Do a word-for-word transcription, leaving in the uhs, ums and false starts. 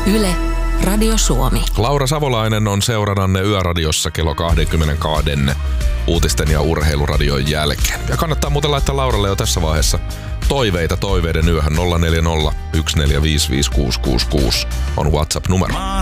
Yle, Radio Suomi. Laura Savolainen on seurannanne Yöradiossa kello kaksikymmentäkaksi uutisten ja urheiluradion jälkeen. Ja kannattaa muuten laittaa Lauralle jo tässä vaiheessa toiveita toiveiden yöhön. Nolla neljä nolla, yksi neljä viisi viisi kuusi kuusi kuusi on WhatsApp-numero.